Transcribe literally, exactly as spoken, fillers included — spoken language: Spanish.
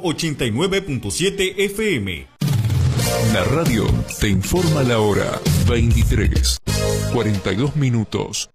ochenta y nueve punto siete F M. La radio te informa la hora. veintitrés, cuarenta y dos minutos.